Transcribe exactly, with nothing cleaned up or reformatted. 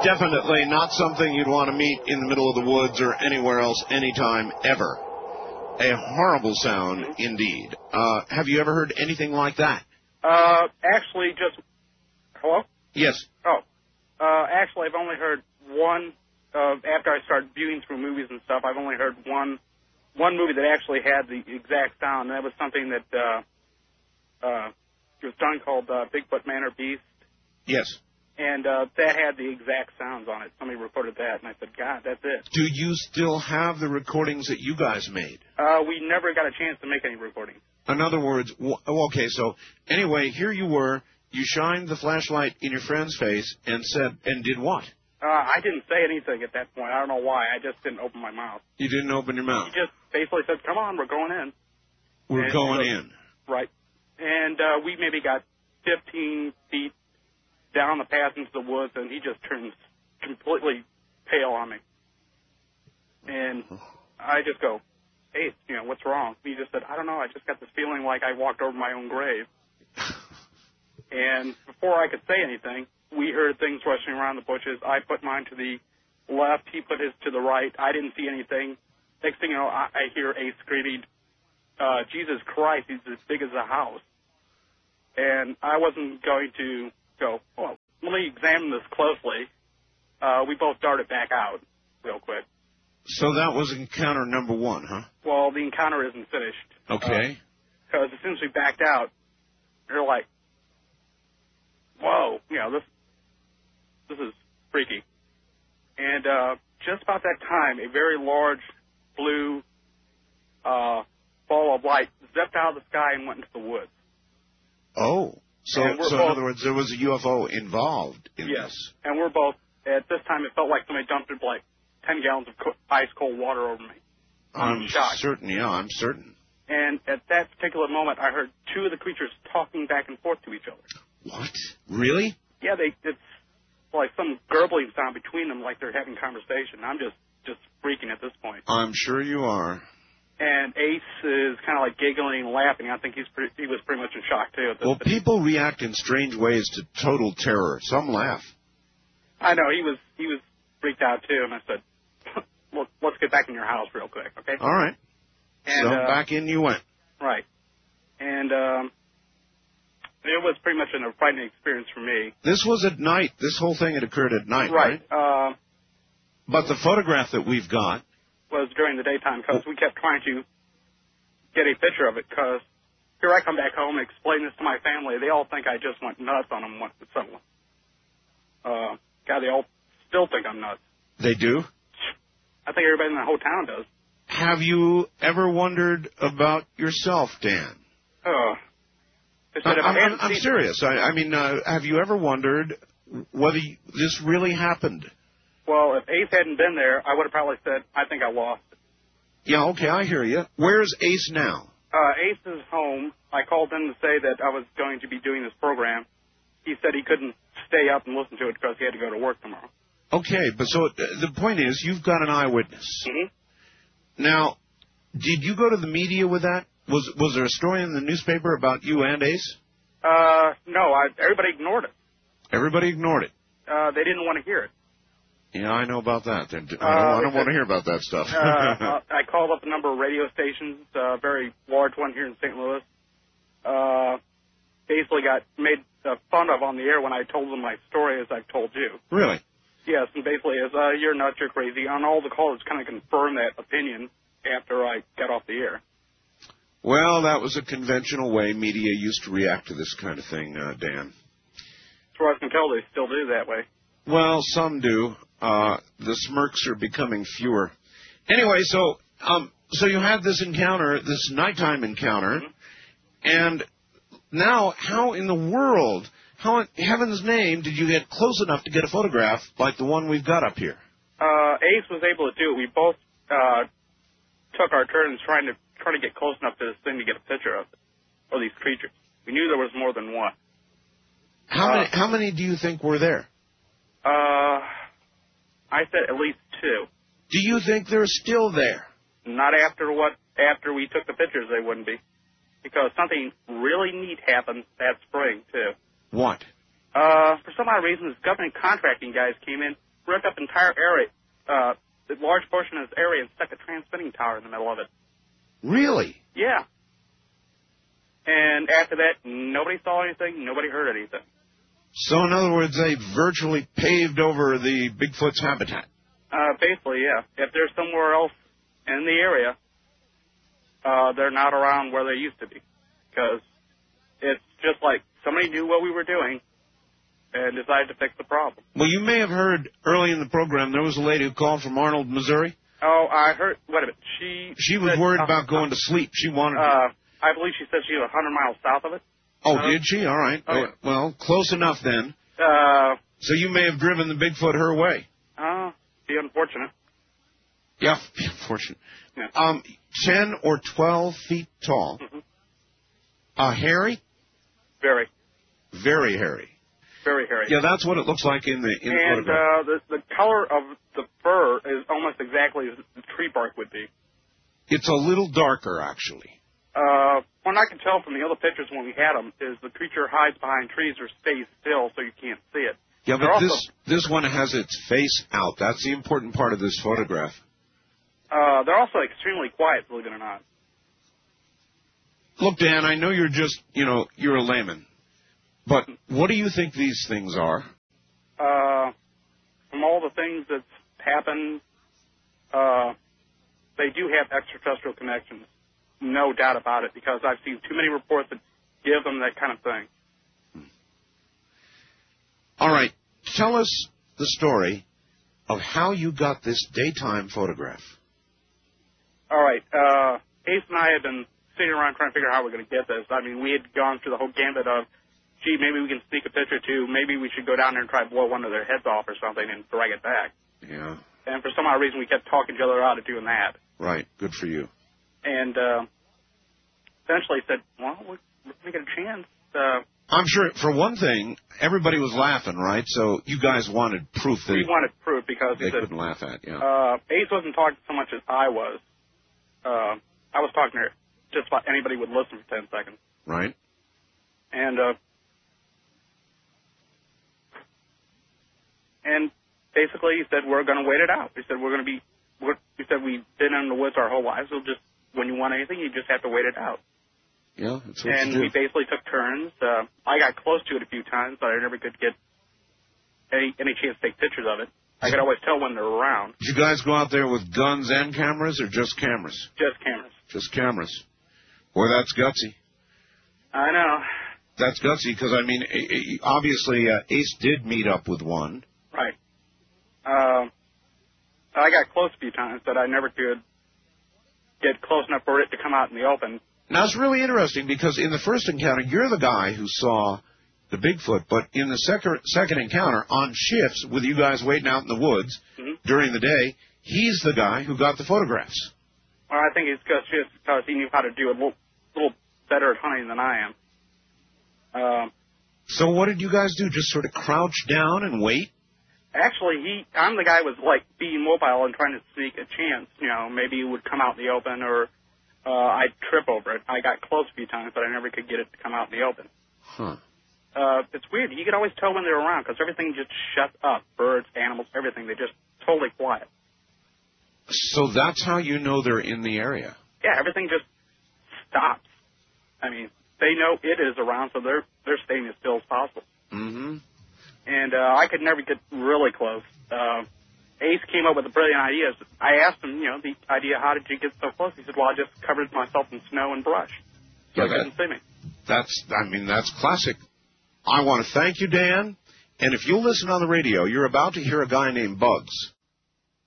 Definitely not something you'd want to meet in the middle of the woods or anywhere else anytime ever. A horrible sound indeed. Uh, have you ever heard anything like that? Uh, actually, just... Hello? Yes. Oh. Uh, actually, I've only heard one, uh, after I started viewing through movies and stuff, I've only heard one one movie that actually had the exact sound, and that was something that, uh, uh, it was done called uh, Bigfoot Man or Beast. Yes. And uh, that had the exact sounds on it. Somebody recorded that, and I said, God, that's it. Do you still have the recordings that you guys made? Uh, we never got a chance to make any recordings. In other words, w- okay, so anyway, here you were. You shined the flashlight in your friend's face and said, and did what? Uh, I didn't say anything at that point. I don't know why. I just didn't open my mouth. You didn't open your mouth? He just basically said, come on, we're going in. We're and going so, in. Right. And uh, we maybe got fifteen feet down the path into the woods, and he just turns completely pale on me. And I just go, hey, you know, what's wrong? He just said, I don't know. I just got this feeling like I walked over my own grave. And before I could say anything, we heard things rushing around the bushes. I put mine to the left. He put his to the right. I didn't see anything. Next thing you know, I, I hear Ace screaming, uh, Jesus Christ, he's as big as a house. And I wasn't going to go, well, let me examine this closely. Uh, we both darted back out real quick. So that was encounter number one, huh? Well, the encounter isn't finished. Okay. Because uh, as soon as we backed out, you're like, whoa, you know, this this is freaky. And uh, just about that time, a very large blue uh, ball of light zipped out of the sky and went into the woods. Oh, so, so both, in other words, there was a U F O involved in yes, this. And we're both, at this time, it felt like somebody dumped like ten gallons of co- ice cold water over me. I'm, I'm shocked. certain, yeah, I'm certain. And at that particular moment, I heard two of the creatures talking back and forth to each other. What? Really? Yeah, they it's like some gurgling sound between them, like they're having conversation. I'm just, just freaking at this point. I'm sure you are. And Ace is kind of like giggling and laughing. I think he's pretty, he was pretty much in shock, too. At this Well, people react in strange ways to total terror. Some laugh. I know. He was he was freaked out, too. And I said, well, let's get back in your house real quick, okay? All right. And, so uh, back in you went. Right. And um, it was pretty much a frightening experience for me. This was at night. This whole thing had occurred at night, right? Right. Uh, but the photograph that we've got was during the daytime because we kept trying to get a picture of it because here I come back home and explain this to my family. They all think I just went nuts on them with someone. Uh, God, they all still think I'm nuts. They do? I think everybody in the whole town does. Have you ever wondered about yourself, Dan? Oh. I, I'm, I'm, I'm serious. I, I mean, uh, have you ever wondered whether this really happened? Well, if Ace hadn't been there, I would have probably said, I think I lost it. Yeah, okay, I hear you. Where's Ace now? Uh, Ace is home. I called him to say that I was going to be doing this program. He said he couldn't stay up and listen to it because he had to go to work tomorrow. Okay, but so uh, the point is, you've got an eyewitness. Mm-hmm. Now, did you go to the media with that? Was was there a story in the newspaper about you and Ace? Uh, no, I, everybody ignored it. Everybody ignored it. Uh, they didn't want to hear it. Yeah, I know about that. I don't, uh, I don't want to hear about that stuff. uh, uh, I called up a number of radio stations, a very large one here in Saint Louis. Uh, basically got made uh, fun of on the air when I told them my story as I've told you. Really? Yes, and basically as, uh, you're nuts, you're crazy. On all the calls, kind of confirmed that opinion after I got off the air. Well, that was a conventional way media used to react to this kind of thing, uh, Dan. As far as I can tell, they still do that way. Well, some do. Uh, the smirks are becoming fewer. Anyway, so um, so you had this encounter, this nighttime encounter, mm-hmm. and now how in the world, how in heaven's name did you get close enough to get a photograph like the one we've got up here? Uh, Ace was able to do it. We both uh, took our turns trying to trying to get close enough to this thing to get a picture of it, of these creatures. We knew there was more than one. How uh, many? How many do you think were there? Uh, I said at least two. Do you think they're still there? Not after what after we took the pictures, they wouldn't be, because something really neat happened that spring too. What? Uh, for some odd reason, this government contracting guys came in ripped up entire area, uh, a large portion of this area, and stuck a transmitting tower in the middle of it. Really? Yeah. And after that, nobody saw anything, nobody heard anything. So, in other words, they virtually paved over the Bigfoot's habitat. Uh, basically, yeah. If they're somewhere else in the area, uh, they're not around where they used to be. Because it's just like somebody knew what we were doing and decided to fix the problem. Well, you may have heard early in the program there was a lady who called from Arnold, Missouri. Oh, I heard, wait a minute, she... She was said, worried uh, about going to sleep. She wanted uh, I believe she said she was one hundred miles south of it. Oh, uh, did she? All right. Oh, yeah. Well, close enough then. Uh, so you may have driven the Bigfoot her way. Oh, uh, be unfortunate. Yeah, be unfortunate. Yeah. Um, ten or twelve feet tall. Mm-hmm. Uh, hairy? Very. Very hairy. Very hairy. Yeah, that's what it looks like in the in the And photograph. uh, the, the color of the fur is almost exactly as the tree bark would be. It's a little darker, actually. Uh, what I can tell from the other pictures when we had them is the creature hides behind trees or stays still so you can't see it. Yeah, They're but also, this this one has its face out. That's the important part of this photograph. Uh, they're also extremely quiet, believe it or not. Look, Dan, I know you're just, you know, you're a layman. But what do you think these things are? Uh, from all the things that's happened, uh, they do have extraterrestrial connections. No doubt about it, because I've seen too many reports that give them that kind of thing. All right. Tell us the story of how you got this daytime photograph. All right. Uh, Ace and I had been sitting around trying to figure out how we're going to get this. I mean, we had gone through the whole gambit of, gee, maybe we can sneak a picture too. Maybe we should go down there and try to blow one of their heads off or something and drag it back. Yeah. And for some odd reason, we kept talking each other out of doing that. Right. Good for you. And uh, eventually said, well, we're going to get a chance. Uh, I'm sure, for one thing, everybody was laughing, right? So you guys wanted proof that we wanted proof because they that, couldn't laugh at, yeah. Uh, Ace wasn't talking so much as I was. Uh, I was talking to her just about anybody would listen for ten seconds. Right. And uh, and basically he said, we're going to wait it out. He said, we're going to be, we're, he said, we've been in the woods our whole lives. So just, when you want anything, you just have to wait it out. Yeah, that's what and you do. we basically took turns. Uh, I got close to it a few times, but I never could get any any chance to take pictures of it. I could always tell when they're around. Did you guys go out there with guns and cameras, or just cameras? Just cameras. Just cameras. Boy, that's gutsy. I know. That's gutsy because, I mean, obviously uh, Ace did meet up with one. Right. Uh, I got close a few times, but I never could get close enough for it to come out in the open. Now, it's really interesting because in the first encounter, you're the guy who saw the Bigfoot, but in the second second encounter, on shifts with you guys waiting out in the woods mm-hmm. during the day, he's the guy who got the photographs. Well, I think it's just because he knew how to do it a little, little better at hunting than I am. Uh, so what did you guys do? Just sort of crouch down and wait? Actually, he, I'm the guy who was, like, being mobile and trying to sneak a chance. You know, maybe it would come out in the open or uh, I'd trip over it. I got close a few times, but I never could get it to come out in the open. Huh. Uh, it's weird. You could always tell when they're around because everything just shuts up. Birds, animals, everything. They're just totally quiet. So that's how you know they're in the area? Yeah, everything just stops. I mean, they know it is around, so they're they're staying as still as possible. Mm-hmm. And uh, I could never get really close. Uh, Ace came up with a brilliant idea. I asked him, you know, the idea, how did you get so close? He said, well, I just covered myself in snow and brush. So yeah, they couldn't see me. That's, I mean, that's classic. I want to thank you, Dan. And if you'll listen on the radio, you're about to hear a guy named Bugs.